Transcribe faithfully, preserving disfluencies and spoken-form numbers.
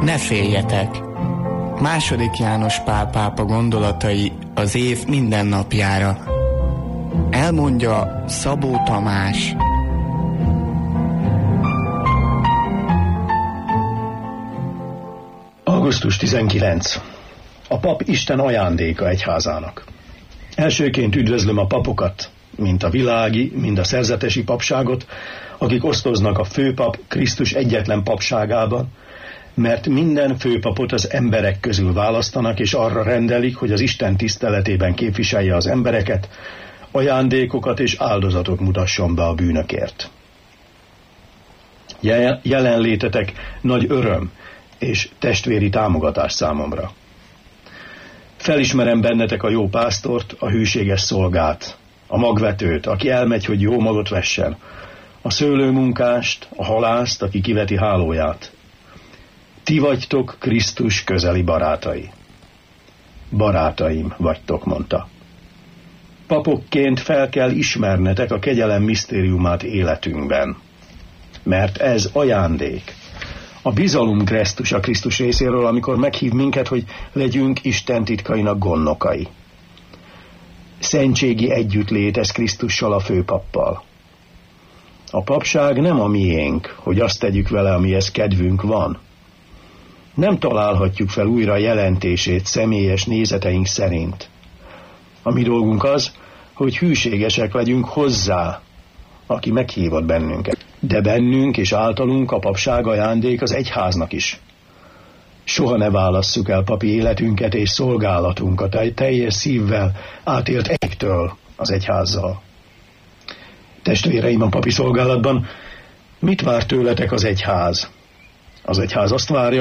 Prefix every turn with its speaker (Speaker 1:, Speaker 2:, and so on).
Speaker 1: Ne féljetek! Második János Pál pápa gondolatai az év minden napjára. Elmondja Szabó Tamás.
Speaker 2: augusztus tizenkilencedike. A pap Isten ajándéka egyházának. Elsőként üdvözlöm a papokat, mint a világi, mind a szerzetesi papságot, akik osztoznak a főpap Krisztus egyetlen papságában, mert minden főpapot az emberek közül választanak, és arra rendelik, hogy az Isten tiszteletében képviselje az embereket, ajándékokat és áldozatot mutasson be a bűnökért. Jelenlétetek nagy öröm és testvéri támogatás számomra. Felismerem bennetek a jó pásztort, a hűséges szolgát, a magvetőt, aki elmegy, hogy jó magot vessen, a szőlőmunkást, a halászt, aki kiveti hálóját. Ti vagytok Krisztus közeli barátai. Barátaim vagytok, mondta. Papokként fel kell ismernetek a kegyelem misztériumát életünkben, mert ez ajándék. A bizalom kresztus a Krisztus részéről, amikor meghív minket, hogy legyünk Isten titkainak gondnokai. Szentségi együttlét ez Krisztussal, a főpappal. A papság nem a miénk, hogy azt tegyük vele, amihez kedvünk van. Nem találhatjuk fel újra a jelentését személyes nézeteink szerint. A mi dolgunk az, hogy hűségesek legyünk hozzá, aki meghívott bennünket. De bennünk és általunk a papság ajándék az egyháznak is. Soha ne válasszuk el papi életünket és szolgálatunkat egy teljes szívvel átélt egytől az egyházzal. Testvéreim a papi szolgálatban, mit vár tőletek az egyház? Az egyház azt várja,